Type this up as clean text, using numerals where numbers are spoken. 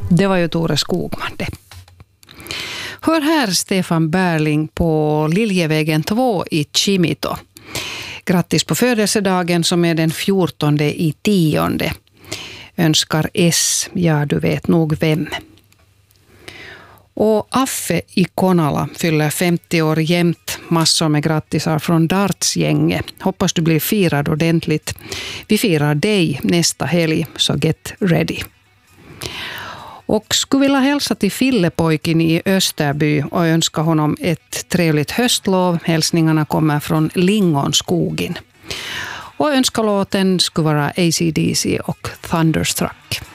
Det var ju Tore Skogman det. Hör här Stefan Berling på Liljevägen 2 i Kimito. Grattis på födelsedagen som är den 14/10. Önskar S, ja du vet nog vem. Och Affe i Konala fyller 50 år jämt. Massor med grattisar från Dartsgänget. Hoppas du blir firad ordentligt. Vi firar dig nästa helg, så get ready. Och skulle vilja hälsa till Fillepojkin i Österby och önska honom ett trevligt höstlov. Hälsningarna kommer från Lingonskogen. Och önskalåten skulle vara AC/DC och Thunderstruck.